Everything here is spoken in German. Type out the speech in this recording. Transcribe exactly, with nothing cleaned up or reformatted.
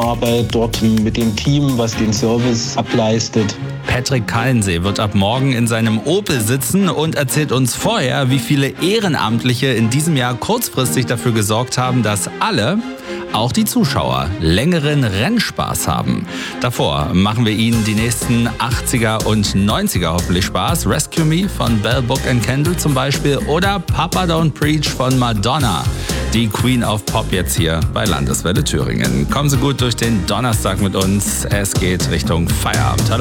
Zusammenarbeit dort mit dem Team, was den Service ableistet. Patrick Kalensee wird ab morgen in seinem Opel sitzen und erzählt uns vorher, wie viele Ehrenamtliche in diesem Jahr kurzfristig dafür gesorgt haben, dass alle, auch die Zuschauer, längeren Rennspaß haben. Davor machen wir Ihnen die nächsten achtziger und neunziger hoffentlich Spaß. Rescue Me von Bell, Book and Candle zum Beispiel oder Papa Don't Preach von Madonna. Die Queen of Pop jetzt hier bei Landeswelle Thüringen. Kommen Sie gut durch den Donnerstag mit uns. Es geht Richtung Feierabend. Hallo.